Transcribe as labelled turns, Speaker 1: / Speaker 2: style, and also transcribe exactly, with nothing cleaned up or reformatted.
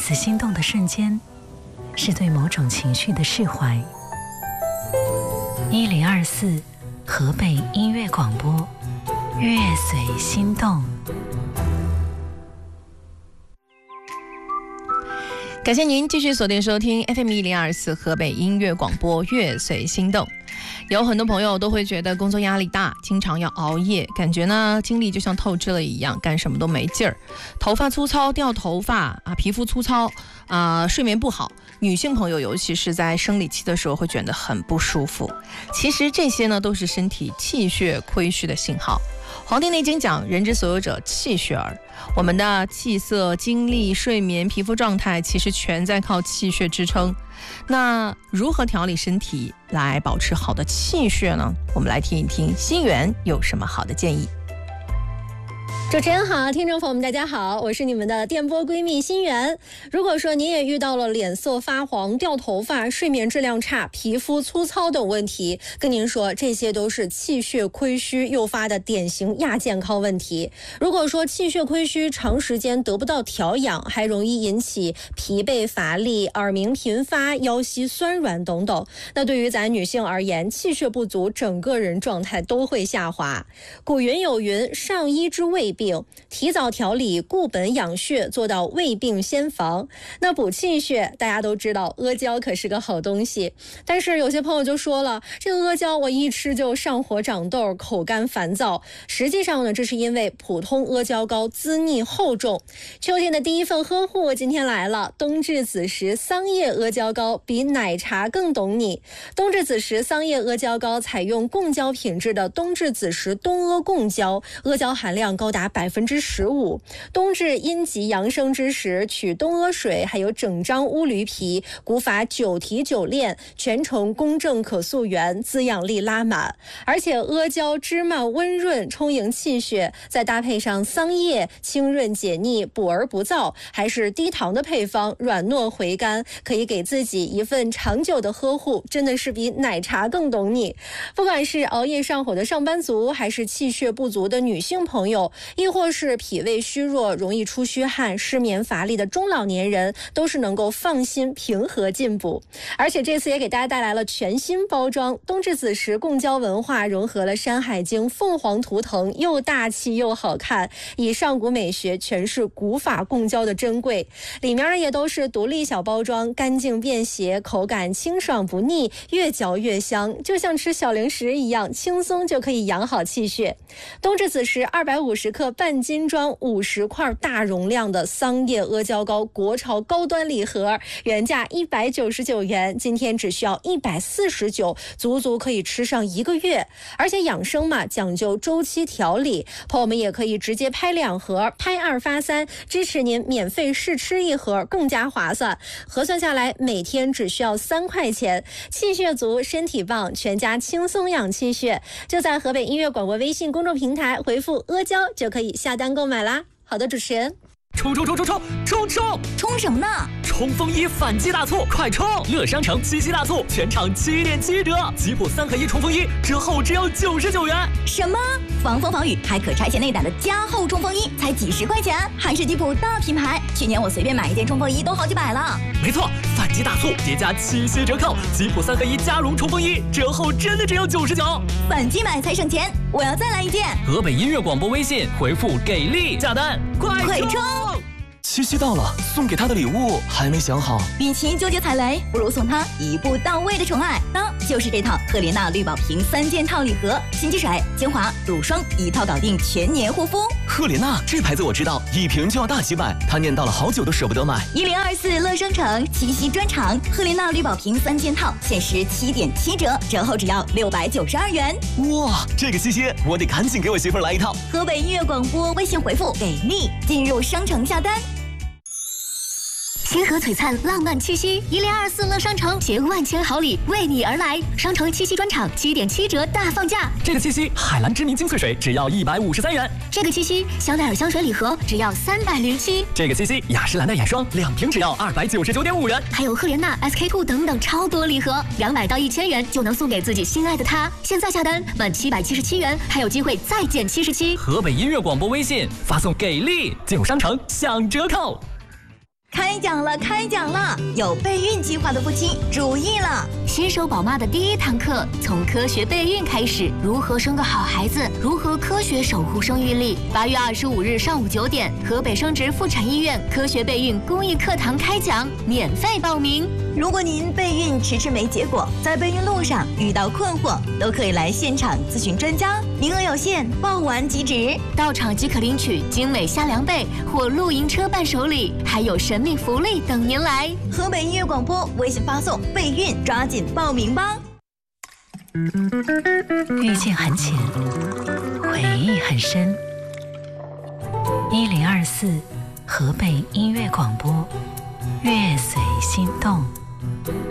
Speaker 1: 次心动的瞬间，是对某种情绪的释怀。一零二四河北音乐广播，乐随心动。
Speaker 2: 感谢您继续锁定收听 F M 一零二四河北音乐广播，乐随心动。有很多朋友都会觉得工作压力大，经常要熬夜，感觉呢精力就像透支了一样，干什么都没劲儿。头发粗糙、掉头发啊，皮肤粗糙啊，睡眠不好。女性朋友尤其是在生理期的时候会觉得很不舒服。其实这些呢都是身体气血亏虚的信号。《黄帝内经》讲，人之所有者气血耳。我们的气色、精力、睡眠、皮肤状态，其实全在靠气血支撑。那如何调理身体来保持好的气血呢？我们来听一听心源有什么好的建议。
Speaker 3: 主持人好，听众朋友们大家好，我是你们的电波闺蜜心源。如果说您也遇到了脸色发黄、掉头发、睡眠质量差、皮肤粗糙等问题，跟您说这些都是气血亏虚诱发的典型亚健康问题。如果说气血亏虚长时间得不到调养，还容易引起疲惫乏力、耳鸣频发、腰膝酸软等等。那对于咱女性而言，气血不足，整个人状态都会下滑。古云有云，上医治未病，提早调理固本养血，做到未病先防。那补气血大家都知道，阿胶可是个好东西，但是有些朋友就说了，这个阿胶我一吃就上火长痘，口干烦躁。实际上呢，这是因为普通阿胶膏滋腻厚重。秋天的第一份呵护今天来了，冬至子时桑叶阿胶膏比奶茶更懂你。冬至子时桑叶阿胶膏采用贡胶品质的冬至子时冬阿贡胶，阿胶含量高达百分之十五。冬至阴极阳生之时，取冬阿水，还有整张乌驴皮，古法九提九炼，全程公正可溯源，滋养力拉满。而且阿胶芝麻温润，充盈气血，再搭配上桑叶，清润解腻，补而不燥，还是低糖的配方，软糯回甘，可以给自己一份长久的呵护，真的是比奶茶更懂你。不管是熬夜上火的上班族，还是气血不足的女性朋友，亦或是脾胃虚弱、容易出虚汗、失眠乏力的中老年人，都是能够放心平和进补。而且这次也给大家带来了全新包装，冬至子时贡胶文化融合了《山海经》凤凰图腾，又大气又好看，以上古美学诠释古法贡胶的珍贵。里面呢也都是独立小包装，干净便携，口感清爽不腻，越嚼越香，就像吃小零食一样，轻松就可以养好气血。冬至子时二百五十克半斤装五十块大容量的桑叶阿胶膏国潮高端礼盒，原价一百九十九元，今天只需要一百四十九，足足可以吃上一个月。而且养生嘛，讲究周期调理，朋友们也可以直接拍两盒，拍二发三，支持您免费试吃一盒，更加划算。核算下来，每天只需要三块钱，气血足，身体棒，全家轻松养气血。就在河北音乐广播微信公众平台回复阿胶就可以下单购买啦。好的，主持人。
Speaker 4: 冲冲冲冲冲冲冲
Speaker 5: 冲什么呢？
Speaker 4: 冲锋衣反击大促，快冲！乐商城七夕大促，全场七点七折，吉普三合一冲锋衣折后只要九十九元。
Speaker 5: 什么？防风防雨还可拆卸内胆的加厚冲锋衣才几十块钱，还是吉普大品牌。去年我随便买一件冲锋衣都好几百了。
Speaker 4: 没错，反击大促叠加七夕折扣，吉普三合一加绒冲锋衣折后真的只有九十九。
Speaker 5: 反击买才省钱，我要再来一件。
Speaker 4: 河北音乐广播微信回复给力下单，快
Speaker 5: 快冲！
Speaker 6: 七夕到了，送给他的礼物还没想好。
Speaker 5: 与其纠结踩雷，不如送他一步到位的宠爱。当就是这套赫莲娜绿宝瓶三件套礼盒，洗肌水、精华、乳霜一套搞定全年护肤。
Speaker 6: 赫莲娜这牌子我知道，一瓶就要大几百，他念叨了好久都舍不得买。
Speaker 5: 一零二四乐商城七夕专场，赫莲娜绿宝瓶三件套限时七点七折，折后只要六百九十二元。
Speaker 6: 哇，这个七夕我得赶紧给我媳妇来一套。
Speaker 5: 河北音乐广播微信回复给力，进入商城下单。
Speaker 7: 星河璀璨，浪漫气息，一零二四乐商城携万千好礼为你而来。商城七夕专场七点七折大放价。
Speaker 4: 这个七夕，海蓝知名精粹水只要一百五十三元。
Speaker 7: 这个七夕，香奈儿香水礼盒只要三百零七。
Speaker 4: 这个七夕，雅诗兰黛眼霜两瓶只要二百九十九点五元。
Speaker 7: 还有赫莲娜、S K two 等等超多礼盒，两百到一千元就能送给自己心爱的他。现在下单满七百七十七元，还有机会再减七十七。
Speaker 4: 河北音乐广播微信发送给力，进入商城享折扣。
Speaker 5: 开开讲了，开讲了！有备孕计划的夫妻注意了，
Speaker 7: 新手宝妈的第一堂课从科学备孕开始，如何生个好孩子，如何科学守护生育力。八月二十五日上午九点，河北生殖妇产医院科学备孕公益课堂开讲，免费报名。
Speaker 5: 如果您备孕迟迟没结果，在备孕路上遇到困惑，都可以来现场咨询专家，名额有限，报完即止。
Speaker 7: 到场即可领取精美夏凉被或露营车伴手礼，还有神秘福利等您来。
Speaker 5: 河北音乐广播微信发送备孕，抓紧报名吧。
Speaker 1: 遇见很浅，回忆很深。一零二四河北音乐广播，乐随心动。